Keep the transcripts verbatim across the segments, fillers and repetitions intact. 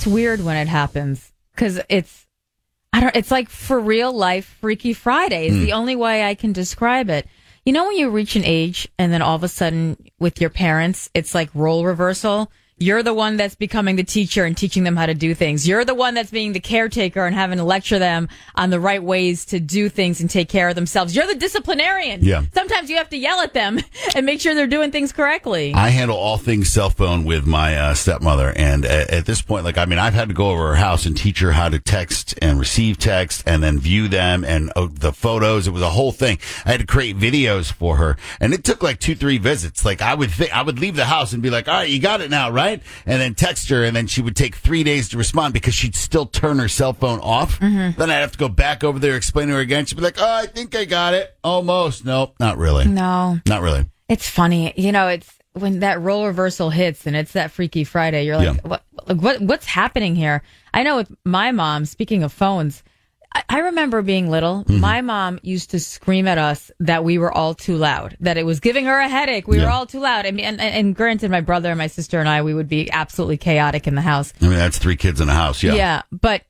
weird when it happens because it's, I don't, it's like for real life Freaky Friday is mm. the only way I can describe it. You know, when you reach an age and then all of a sudden with your parents, it's like role reversal. You're the one that's becoming the teacher and teaching them how to do things. You're the one that's being the caretaker and having to lecture them on the right ways to do things and take care of themselves. You're the disciplinarian. Yeah. Sometimes you have to yell at them and make sure they're doing things correctly. I handle all things cell phone with my uh, stepmother. And at, at this point, like, I mean, I've had to go over her house and teach her how to text and receive text and then view them and oh, the photos. It was a whole thing. I had to create videos for her. And it took like two, three visits. Like I would think, I would leave the house and be like, all right, you got it now, right? And then text her, and then she would take three days to respond because she'd still turn her cell phone off. Mm-hmm. Then I'd have to go back over there, explain to her again. She'd be like, oh, I think I got it. Almost. Nope, not really. No. Not really. It's funny. You know, it's when that role reversal hits and it's that Freaky Friday, you're like, yeah. what, what, what's happening here? I know with my mom, speaking of phones, I remember being little, mm-hmm. my mom used to scream at us that we were all too loud, that it was giving her a headache. We yeah. were all too loud. I mean, and, and granted, my brother and my sister and I, we would be absolutely chaotic in the house. I mean, that's three kids in a house. Yeah. Yeah. But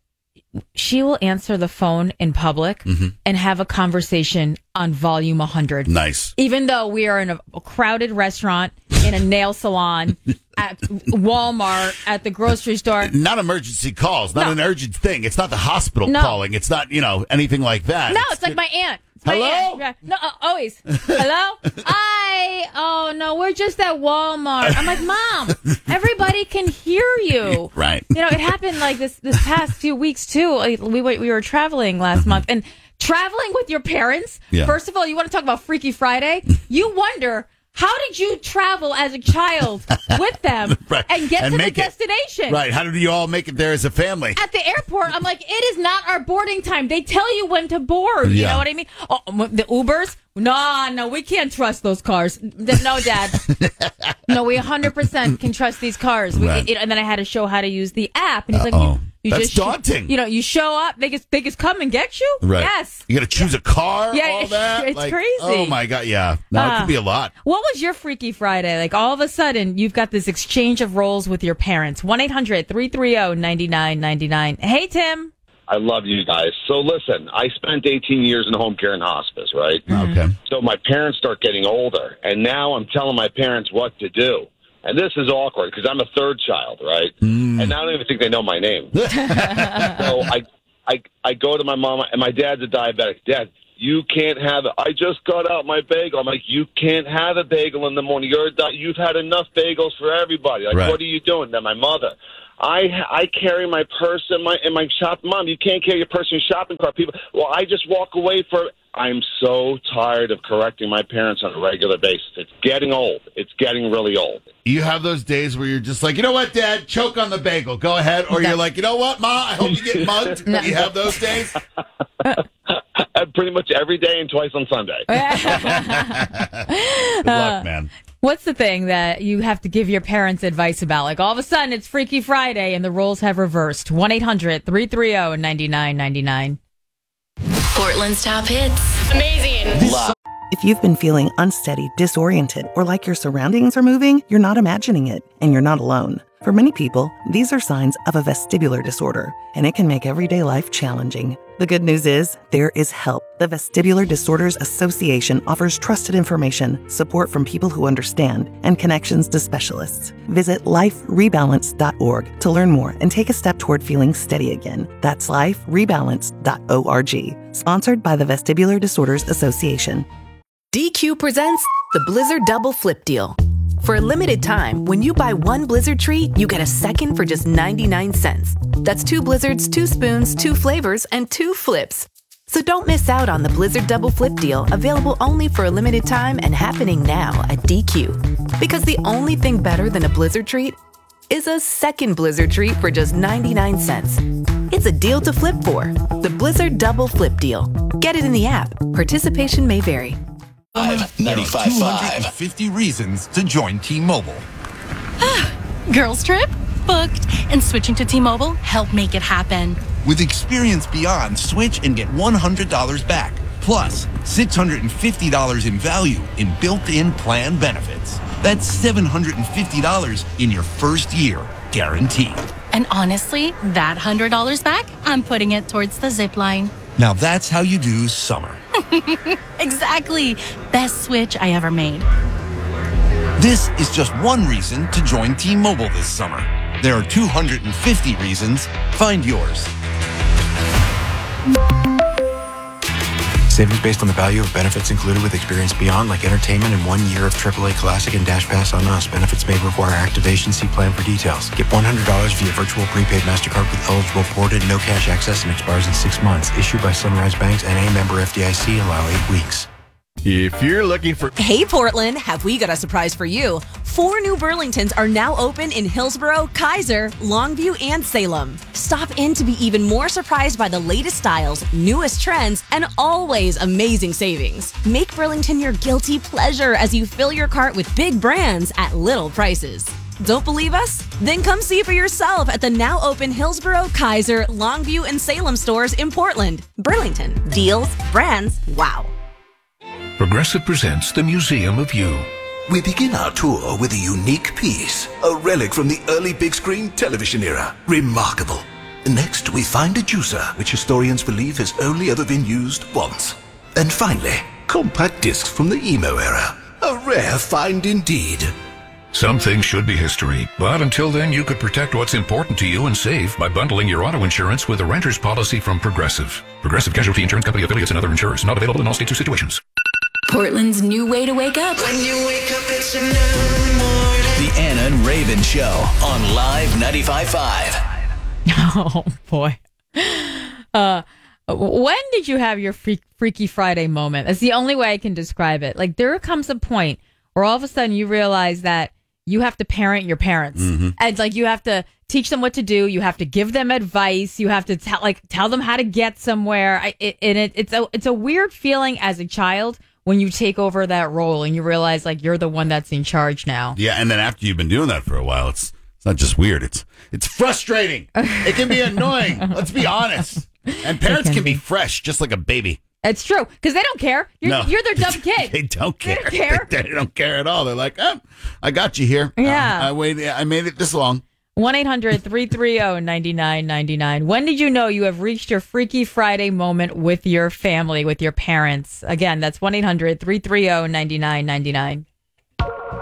she will answer the phone in public mm-hmm. and have a conversation on volume one hundred. Nice. Even though we are in a, a crowded restaurant, in a nail salon, at Walmart, at the grocery store. Not emergency calls, not no. an urgent thing. It's not the hospital no. calling. It's not, you know, anything like that. No, it's, it's like my aunt. It's my Hello? Aunt. No, uh, always. Hello? I, oh no, we're just at Walmart. I'm like, Mom, everybody can hear you. Right. You know, it happened like this, this past few weeks too. We, we were traveling last mm-hmm. month and traveling with your parents. Yeah. First of all, you want to talk about Freaky Friday? You wonder, how did you travel as a child with them right. and get and to the destination? It. Right. How did you all make it there as a family? At the airport, I'm like, it is not our boarding time. They tell you when to board. You yeah. know what I mean? Oh, the Ubers? No, no, we can't trust those cars. No, Dad. No, we one hundred percent can trust these cars. We, right. it, and then I had to show how to use the app. And he's Uh-oh. like, you, you That's just daunting. Sh- you know, you show up, they just, they just come and get you? Right. Yes. You got to choose a car, yeah, all that? It's like, crazy. Oh, my God, yeah. No, uh, it could be a lot. What was your Freaky Friday? Like, all of a sudden, you've got this exchange of roles with your parents. one eight hundred three three zero nine nine nine nine. Hey, Tim. I love you guys. So listen, I spent eighteen years in home care and hospice, right? Mm-hmm. Okay. So my parents start getting older, and now I'm telling my parents what to do. And this is awkward because I'm a third child, right? Mm. And I don't even think they know my name. So I, I, I go to my mom, and my dad's a diabetic. Dad, you can't have it. I just got out my bagel. I'm like, you can't have a bagel in the morning. You're a di- you've had enough bagels for everybody. Like, right. What are you doing? Then my mother. I I carry my purse in my in my shop. Mom, you can't carry your purse in your shopping cart. People, well, I just walk away for. I'm so tired of correcting my parents on a regular basis. It's getting old. It's getting really old. You have those days where you're just like, you know what, Dad, choke on the bagel. Go ahead. Or you're like, you know what, Ma, I hope you get mugged. No. You have those days? Pretty much every day and twice on Sunday. Good luck, man. What's the thing that you have to give your parents advice about? Like, all of a sudden, it's Freaky Friday and the roles have reversed. one eight hundred three three zero nine nine nine nine. Portland's top hits. Amazing. If you've been feeling unsteady, disoriented, or like your surroundings are moving, you're not imagining it, and you're not alone. For many people, these are signs of a vestibular disorder, and it can make everyday life challenging. The good news is, there is help. The Vestibular Disorders Association offers trusted information, support from people who understand, and connections to specialists. Visit life rebalance dot org to learn more and take a step toward feeling steady again. That's life rebalance dot org. Sponsored by the Vestibular Disorders Association. D Q presents the Blizzard Double Flip Deal. For a limited time, when you buy one Blizzard treat, you get a second for just ninety-nine cents. That's two Blizzards, two spoons, two flavors, and two flips. So don't miss out on the Blizzard Double Flip Deal, available only for a limited time and happening now at D Q. Because the only thing better than a Blizzard treat is a second Blizzard treat for just ninety-nine cents. It's a deal to flip for. The Blizzard Double Flip Deal. Get it in the app. Participation may vary. ninety-five point five. two hundred fifty reasons to join T-Mobile. Girls trip? Booked. And switching to T-Mobile helped make it happen. With Experience Beyond, switch and get one hundred dollars back. Plus, six hundred fifty dollars in value in built-in plan benefits. That's seven hundred fifty dollars in your first year, guaranteed. And honestly, that one hundred dollars back, I'm putting it towards the zip line. Now that's how you do summer. Exactly. Best switch I ever made. This is just one reason to join T-Mobile this summer. There are two hundred fifty reasons. Find yours. Savings based on the value of benefits included with Experience Beyond, like entertainment and one year of triple A Classic and Dash Pass on us. Benefits may require activation. See plan for details. Get one hundred dollars via virtual prepaid MasterCard with eligible ported, no cash access, and expires in six months. Issued by Sunrise Banks and a member F D I C. Allow eight weeks. If you're looking for... Hey, Portland, have we got a surprise for you? Four new Burlingtons are now open in Hillsborough, Kaiser, Longview, and Salem. Stop in to be even more surprised by the latest styles, newest trends, and always amazing savings. Make Burlington your guilty pleasure as you fill your cart with big brands at little prices. Don't believe us? Then come see for yourself at the now open Hillsborough, Kaiser, Longview, and Salem stores in Portland. Burlington. Deals, brands, wow. Progressive presents the Museum of You. We begin our tour with a unique piece, a relic from the early big screen television era. Remarkable. Next, we find a juicer, which historians believe has only ever been used once. And finally, compact discs from the emo era. A rare find indeed. Some things should be history, but until then you could protect what's important to you and save by bundling your auto insurance with a renter's policy from Progressive. Progressive Casualty Insurance Company affiliates and other insurers. Not available in all states or situations. Portland's new way to wake up. When you wake up, it's a new morning. The Anna and Raven Show on Live ninety-five point five. Oh, boy. Uh, when did you have your freak, Freaky Friday moment? That's the only way I can describe it. Like, there comes a point where all of a sudden you realize that you have to parent your parents. Mm-hmm. And, like, you have to teach them what to do. You have to give them advice. You have to tell, like, tell them how to get somewhere. I, it, and it, it's a, it's a weird feeling as a child when you take over that role and you realize like you're the one that's in charge now. Yeah, and then after you've been doing that for a while, it's it's not just weird, it's it's frustrating. It can be annoying. Let's be honest. And parents can, can be fresh, just like a baby. It's true, because they don't care. You're, no. you're their dumb kid. They don't care. They don't care. They, they don't care at all. They're like, oh, I got you here. Yeah. Um, I waited. I made it this long. one eight hundred three three zero nine nine nine nine. When did you know you have reached your Freaky Friday moment with your family, with your parents? Again, that's one eight hundred three three zero nine nine nine nine.